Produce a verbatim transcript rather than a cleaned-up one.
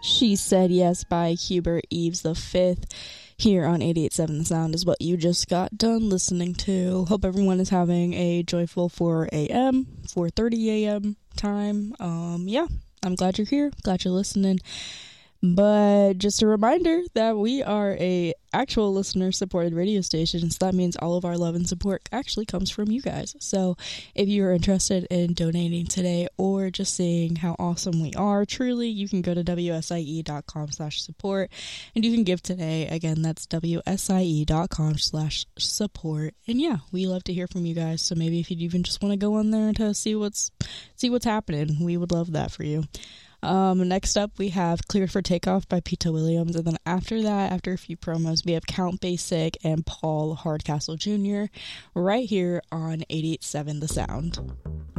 She Said Yes by Hubert Eves the Fifth here on eighty-eight point seven The Sound is what you just got done listening to. Hope everyone is having a joyful four a.m., four thirty a.m. time. Um, yeah, I'm glad you're here. Glad you're listening. But just a reminder that we are a actual listener supported radio station, so that means all of our love and support actually comes from you guys. So if you are interested in donating today or just seeing how awesome we are, truly, you can go to W S I E dot com slash support and you can give today. Again, that's W S I E dot com slash support. And yeah, we love to hear from you guys. So maybe if you even just want to go on there to see what's see what's happening, we would love that for you. Um, next up, we have Cleared for Takeoff by Pete Williams, and then after that, after a few promos, we have Count Basic and Paul Hardcastle Junior right here on eighty-eight point seven The Sound.